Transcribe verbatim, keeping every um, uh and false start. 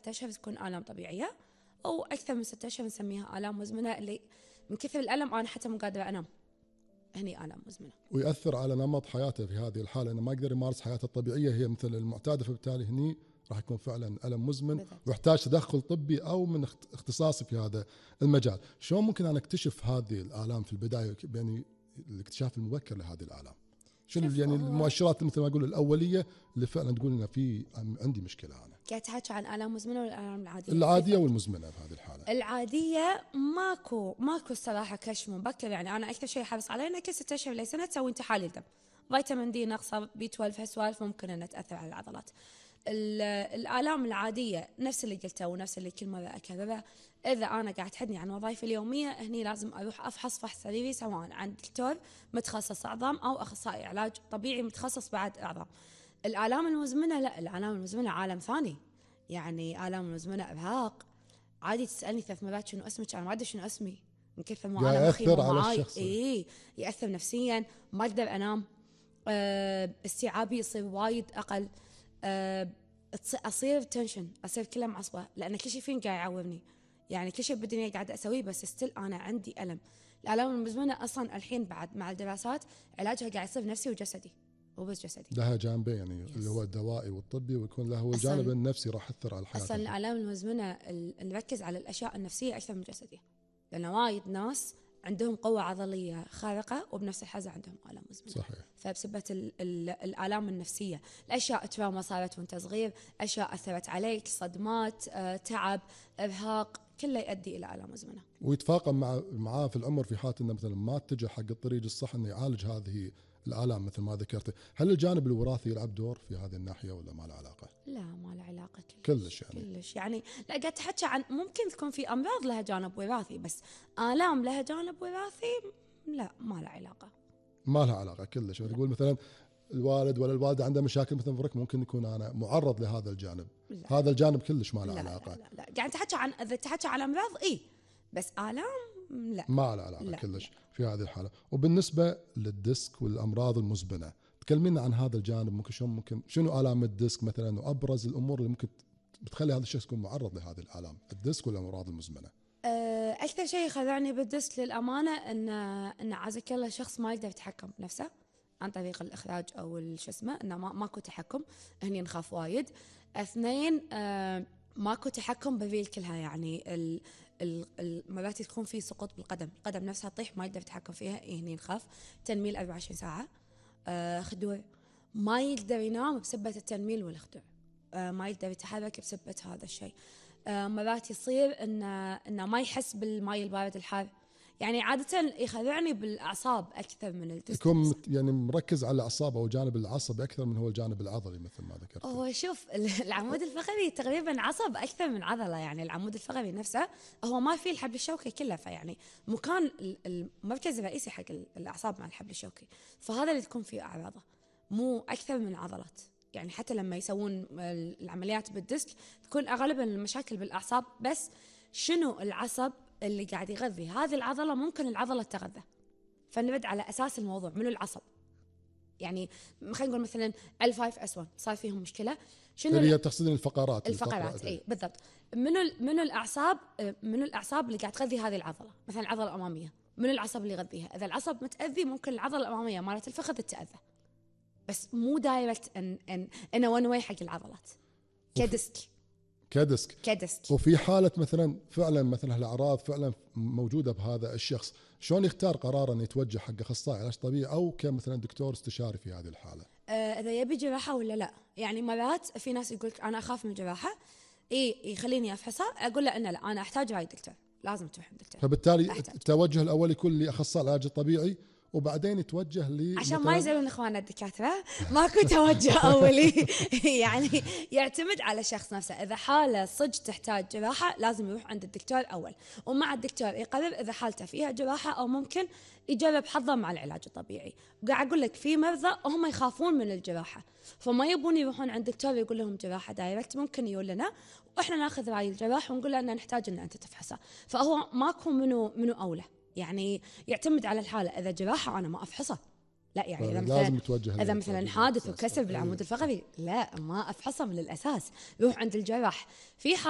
ثلاثة أشهر تكون آلام طبيعية، أو أكثر من ستة أشهر نسميها آلام مزمنة، اللي من كثر الألم أنا حتى مو قادرة أنام، هني آلام مزمنة. ويأثر على نمط حياته في هذه الحالة، إنه ما يقدر يمارس حياته الطبيعية هي مثل المعتادة، فبالتالي هني راح يكون فعلا ألم مزمن بالضبط. ويحتاج تدخل طبي أو من اختصاصي في هذا المجال. شلون ممكن أنا أكتشف هذه الآلام في البداية، يعني الاكتشاف المبكر لهذه الآلام؟ شنو يعني المؤشرات مثل ما أقول الأولية اللي فعلا تقول لنا في عندي مشكلة؟ أنا قاعد تحكي عن آلام مزمنة ولا الآلام العادية؟ العادية والمزمنة في هذه الحالة. العادية ماكو ماكو الصراحة كشف مبكر، يعني أنا أكثر شيء حرص عليه إنك ستة أشهر لسنة تسوين تحاليل دم، فيتامين دي نقصة، بي اثنا عشر، هالسوالف ممكن أن تأثر على العضلات. الآلام العادية نفس اللي قلته ونفس اللي كل مرة أكرره، إذا أنا قاعد تحدني عن وظائفي اليومية هني لازم أروح أفحص فحص سريري، سواء عند دكتور متخصص أعظام أو أخصائي علاج طبيعي متخصص بعد أعظام. الآلام المزمنة لا، الآلام المزمنة عالم ثاني، يعني آلام المزمنة إرهاق. عادي تسألني ثلاث مرات شنو اسمك، أنا ما أدري شنو اسمي من كثر ما أنا مخي مو معاي. إيه يأثر نفسيا، ما أقدر أنام، أه استيعابي يصير وايد أقل، أه أصير تنشن، أصير كلها معصبة، لأن كل شيء فين قاعد يعورني، يعني كل شيء بالدنيا قاعدة أسويه بس ستيل أنا عندي ألم. الآلام المزمنة أصلا الحين بعد مع الدراسات علاجها قاعد يصير نفسي وجسدي، وبس جسدي. لها جانبين يعني yes. اللي هو الدوائي والطبي، ويكون له الجانب النفسي راح يأثر على الحياة. أصلا الآلام المزمنة نركز على الأشياء النفسية أكثر من الجسدية، لأن وايد ناس عندهم قوة عضلية خارقة وبنفس الحزة عندهم آلام مزمنة. صحيح. فبسبة ال ال الآلام النفسية، الأشياء تراما صارت وانت صغير، أشياء أثرت عليك، صدمات، آه، تعب، إرهاق، كله يؤدي إلى آلام مزمنة. ويتفاقم مع معاه في العمر في حالة إنه مثلا ما اتجه حق الطريق الصح إنه يعالج هذه الآلام مثل ما ذكرت. هل الجانب الوراثي يلعب دور في هذه الناحية ولا ما له علاقة؟ لا ما له علاقة كلش. كلش يعني كلش يعني لا، قاعد تحكي عن ممكن تكون في أمراض لها جانب وراثي، بس آلام لها جانب وراثي لا، ما له علاقة. ما لها علاقة كلش. يقول مثلا الوالد ولا الوالدة عنده مشاكل مثلا فرق، ممكن يكون أنا معرض لهذا الجانب. لا. هذا الجانب كلش ما له لا علاقة. لا لا, لا. قاعد تحكي عن إذا تحكي عن أمراض إيه، بس آلام لا، ما له علاقة لا. كلش في هذه الحالة. وبالنسبة للديسك والأمراض المزمنة، تكلمينا عن هذا الجانب. ممكن شو ممكن شنو آلام الديسك مثلا، وأبرز الأمور اللي ممكن بتخلي هذا الشخص يكون معرض لهذه الآلام، الديسك والأمراض المزمنة؟ أكثر شيء خذعني بالديسك للأمانة إن إن عزك الله شخص ما يقدر يتحكم بنفسه عن طريق الإخراج أو شو اسمه، إنه ما ماكو تحكم، هني نخاف وايد. اثنين، آه ماكو تحكم بالريل كلها، يعني مرات تكون في سقوط بالقدم، القدم نفسها تطيح ما يقدر يتحكم فيها، إيه هني نخاف. تنميل أربعة وعشرين ساعة. آه خدوع، ما يقدر ينام بسبة التنميل والخدوع، آه ما يقدر يتحرك بسبة هذا الشيء. آه مرات يصير إنه إنه ما يحس بالماء البارد الحار، يعني عادة يخدعني بالأعصاب أكثر من الديسك. يكون يعني مركز على الأعصاب أو جانب العصبي أكثر من هو الجانب العضلي مثل ما ذكرت. هو شوف العمود الفقري تقريبا عصب أكثر من عضلة، يعني العمود الفقري نفسه هو ما فيه الحبل الشوكي كله، فيعني مكان المركز الرئيسي حق الأعصاب مع الحبل الشوكي، فهذا اللي تكون فيه أعراضه، مو أكثر من عضلات. يعني حتى لما يسوون العمليات بالديسك تكون غالبا المشاكل بالأعصاب، بس شنو العصب اللي قاعد يغذي هذه العضلة، ممكن العضلة تغذى، فنبدأ على أساس الموضوع منو العصب. يعني خلينا نقول مثلا ال خمسة اس واحد صار فيهم مشكلة، شنو اللي هي تقصدين الفقرات الفقرات اي بالضبط. منو منو الأعصاب منو الأعصاب اللي قاعد تغذي هذه العضلة، مثلا العضلة الأمامية منو العصب اللي يغذيها؟ إذا العصب متأذي ممكن العضلة الأمامية مالت الفخذ تتأذى، بس مو دايركت ان ان انا وان واي حق العضلات كديسك كديسك كديسك. وفي حالة مثلا فعلا مثلا الأعراض فعلا موجودة بهذا الشخص، شلون يختار قرار أن يتوجه حق أخصائي علاج طبيعي أو كمثلا دكتور استشاري في هذه الحالة؟ آه إذا يبي جراحة ولا لا. يعني مرات في ناس يقولك أنا أخاف من الجراحة، إيه يخليني أفحصها، أقول له أنا لا، أنا أحتاج راي دكتور، لازم تروح عند دكتور. فبالتالي أحتاج. التوجه الأول يكون لأخصائي العلاج الطبيعي، وبعدين يتوجه لي عشان ما يزعلون اخواننا الدكاتره ماكو توجه اولي. يعني يعتمد على الشخص نفسه، اذا حاله صدق تحتاج جراحه لازم يروح عند الدكتور اول، ومع الدكتور يقرر اذا حالته فيها جراحه او ممكن يجرب حظه مع العلاج الطبيعي. وقاعد اقول لك في مرضى هم يخافون من الجراحه، فما يبون يروحون عند دكتور يقول لهم جراحه دايركت، ممكن يقول لنا واحنا ناخذ راي الجراح ونقول له ان نحتاج ان انت تفحصه، فهو ماكو منو منو اولى، يعني يعتمد على الحالة. إذا جراحة أنا ما أفحصه، لا يعني إذا مثلا إذا مثلا حادث وكسر بالعمود الفقري لا ما أفحصه من الأساس، يروح عند الجراح. في